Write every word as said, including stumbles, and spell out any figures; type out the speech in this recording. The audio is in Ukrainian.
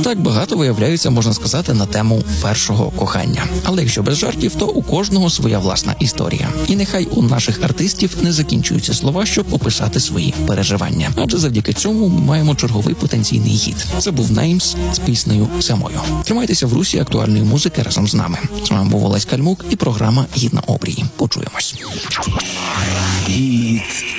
Так багато виявляється, можна сказати, на тему першого кохання. Але якщо без жартів, то у кожного своя власна історія. І нехай у наших артистів не закінчуються слова, щоб описати свої переживання. Адже завдяки цьому ми маємо черговий потенційний гіт. Це був Неймс з піснею «Самою». Тримайтеся в русі актуальної музики разом з нами. З вами був Олесь Кальмук і програма «Гід на обрії». Почуємось. Гід